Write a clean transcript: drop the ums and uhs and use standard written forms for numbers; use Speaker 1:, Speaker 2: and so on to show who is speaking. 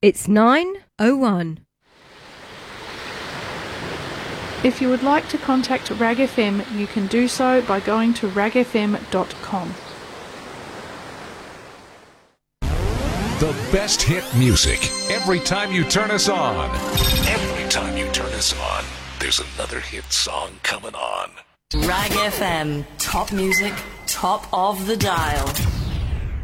Speaker 1: It's 9:01.
Speaker 2: If you would like to contact RAG FM, you can do so by going to ragfm.com.
Speaker 3: The best hit music every time you turn us on. Every time you turn us on, there's another hit song coming on.
Speaker 4: RAG FM, top music, top of the dial.